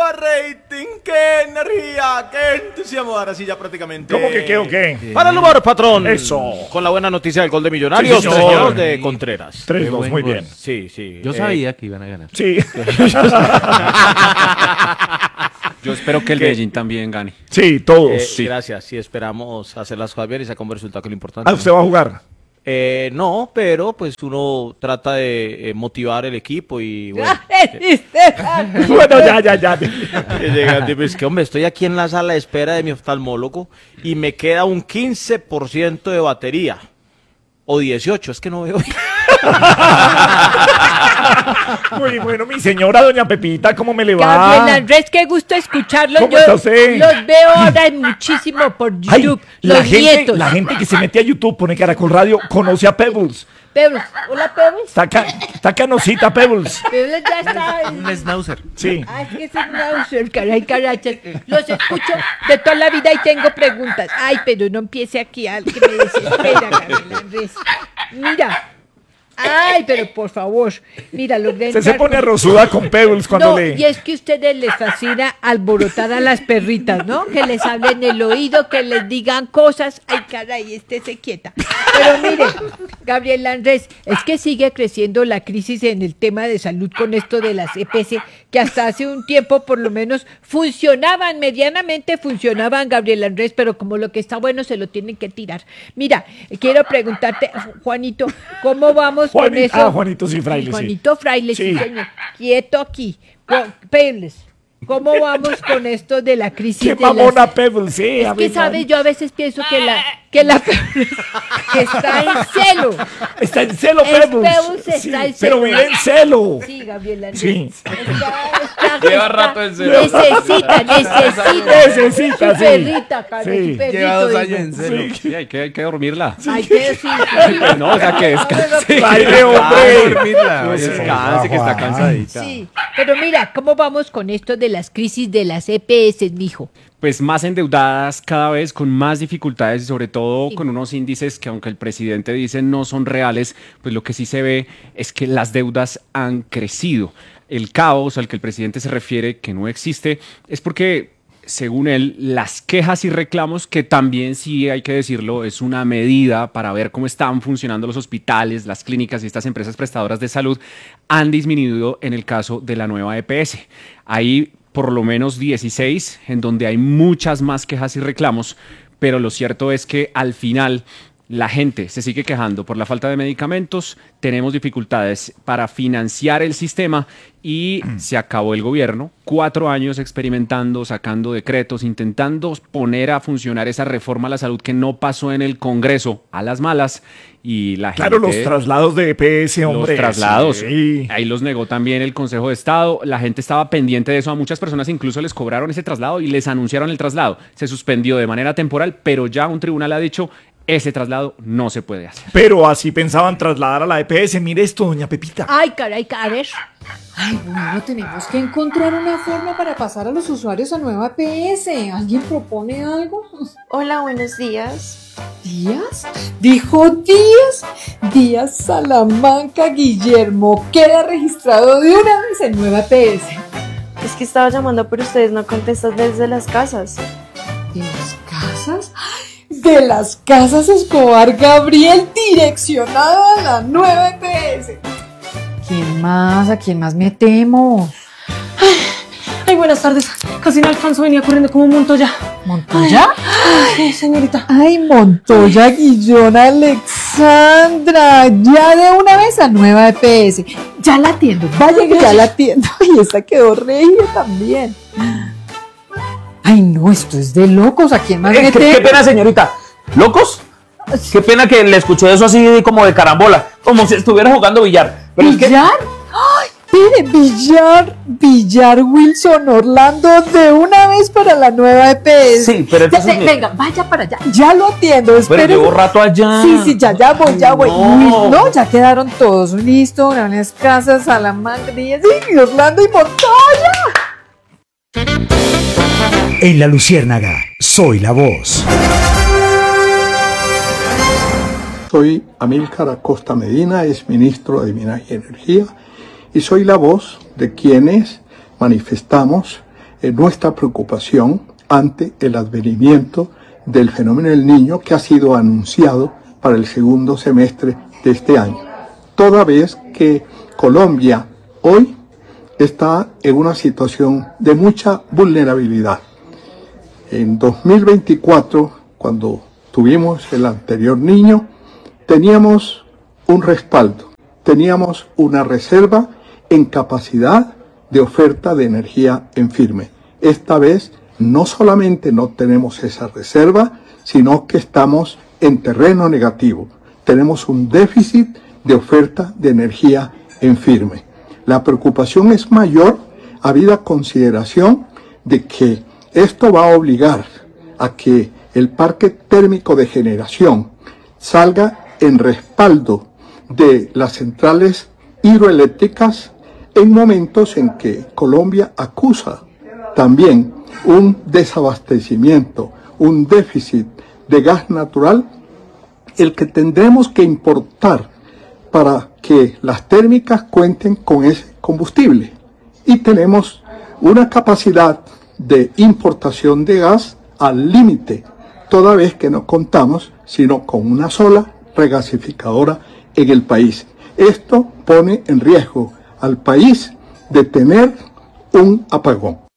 rating, qué energía, qué entusiasmo. Ahora sí ya prácticamente. ¿Cómo que qué o qué? Para el humor, patrón. Eso. Con la buena noticia del gol de Millonarios, Sí, señor. de Contreras. 3-2, muy bien. Sí, sí. Yo sabía que iban a ganar. Sí. Yo espero que el Medellín también gane. Sí, todos. Sí. Gracias, sí, esperamos hacer las cosas bien y sacar un resultado que es lo importante. Ah, ¿usted va a jugar? No, pero pues uno trata de motivar el equipo y bueno. Bueno, ya. Llegan, es que hombre, estoy aquí en la sala de espera de mi oftalmólogo y me queda un 15% de batería. O 18, es que no veo. Muy bueno, mi señora doña Pepita, ¿cómo me le va? Gabriel Andrés, qué gusto escucharlos. ¿Cómo está usted? Los veo ahora muchísimo por Ay, YouTube. la nietos. gente que se mete a YouTube, pone Caracol Radio, conoce a Pebbles. Pebbles. Hola, Pebbles. Está canosita Pebbles. Pebbles ya está. Un schnauzer. Sí. Ay, es que es un nauser, caray, carachas. Los escucho de toda la vida y tengo preguntas. Ay, pero no empiece aquí al que me desespera, Gabriel Andrés. Mira. Ay, pero por favor, mira, logré Se pone arrozuda con Pebbles cuando no, lee. y es que a ustedes les fascina alborotar a las perritas, ¿no? Que les hablen en el oído, que les digan cosas. Ay, caray, estése quieta. Pero mire, Gabriel Andrés, es que sigue creciendo la crisis en el tema de salud con esto de las EPS, que hasta hace un tiempo por lo menos medianamente funcionaban, Gabriel Andrés, pero como lo que está bueno se lo tienen que tirar. Mira, quiero preguntarte, Juanito, ¿cómo vamos con eso? Juanito sí, Fraile, sí. Juanito Fraile, sí, Sí. señor. Quieto aquí. Pebbles, ¿cómo vamos con esto de la crisis Qué de las... mamona Pebbles, sí. Es que, ¿sabes? Yo a veces pienso que la Pebbles está en celo. Está en celo Es Pebbles. Pebbles está Sí, en pero celo. vive en celo. Sí, Gabriel Andrés. Sí. Lleva rato en celo. Necesita, su sí. perrita, Carlos, Sí. su perrito, Lleva 2 digo. años en celo. Sí, hay que dormirla. Ay, que sí. No, o sea, que descanse. Aire, hombre. Dormirla. Sí, Descanse, que está cansadita. Sí, pero mira, ¿cómo vamos con esto de las crisis de las EPS, mijo? Pues más endeudadas cada vez, con más dificultades y sobre todo Sí. con unos índices que aunque el presidente dice no son reales, pues lo que sí se ve es que las deudas han crecido. El caos al que el presidente se refiere, que no existe, es porque, según él, las quejas y reclamos, que también sí hay que decirlo, es una medida para ver cómo están funcionando los hospitales, las clínicas y estas empresas prestadoras de salud, han disminuido en el caso de la nueva EPS. Hay por lo menos 16 en donde hay muchas más quejas y reclamos, pero lo cierto es que al final la gente se sigue quejando por la falta de medicamentos, tenemos dificultades para financiar el sistema y se acabó el gobierno. 4 años experimentando, sacando decretos, intentando poner a funcionar esa reforma a la salud que no pasó en el Congreso a las malas y la Claro, gente... los traslados de EPS, hombre. Los traslados, Sí. ahí los negó también el Consejo de Estado, la gente estaba pendiente de eso, a muchas personas incluso les cobraron ese traslado y les anunciaron el traslado, se suspendió de manera temporal, pero ya un tribunal ha dicho, ese traslado no se puede hacer. Pero así pensaban trasladar a la EPS. Mire esto, doña Pepita. Ay, caray, a ver. Ay, bueno, tenemos que encontrar una forma para pasar a los usuarios a nueva EPS. ¿Alguien propone algo? Hola, buenos días. ¿Díaz? ¿Dijo Díaz? Díaz Salamanca Guillermo queda registrado de una vez en nueva EPS. Es que estaba llamando, pero ustedes no contestan desde las casas. ¿De las casas? De las casas Escobar Gabriel, direccionado a la nueva EPS. ¿Quién más? ¿A quién más metemos? Ay, buenas tardes. Casi no alcanzo, venía corriendo como un Montoya. ¿Montoya? Ay, señorita. Ay, Montoya Guillón Alexandra. Ya de una vez a nueva EPS. Ya la atiendo. Vaya que ya la atiendo. Y esta quedó regia también. Ay, no, esto es de locos. ¿A quién más metemos? Qué pena, señorita. ¿Locos? Qué pena que le escuchó eso así como de carambola, como si estuviera jugando billar. Pero ¿Billar? ¡Ay! Mire, Billar Wilson Orlando de una vez para la nueva EPS. Sí, pero entonces... Venga, vaya para allá. Ya lo atiendo. Pero Espérese. llevo rato allá. Sí, ya voy. No. Uy, no, ya quedaron todos listos. Grandes Casas, Salamanca, sí, Orlando y Montoya. En La Luciérnaga, soy la voz. Soy Amílcar Acosta Medina, es ministro de Minas y Energía, y soy la voz de quienes manifestamos nuestra preocupación ante el advenimiento del fenómeno del Niño que ha sido anunciado para el segundo semestre de este año. Toda vez que Colombia hoy está en una situación de mucha vulnerabilidad. En 2024, cuando tuvimos el anterior Niño, teníamos un respaldo, teníamos una reserva en capacidad de oferta de energía en firme. Esta vez no solamente no tenemos esa reserva, sino que estamos en terreno negativo. Tenemos un déficit de oferta de energía en firme. La preocupación es mayor habida consideración de que esto va a obligar a que el parque térmico de generación salga en respaldo de las centrales hidroeléctricas en momentos en que Colombia acusa también un desabastecimiento, un déficit de gas natural, el que tendremos que importar para que las térmicas cuenten con ese combustible. Y tenemos una capacidad de importación de gas al límite, toda vez que no contamos sino con una sola regasificadora en el país. Esto pone en riesgo al país de tener un apagón.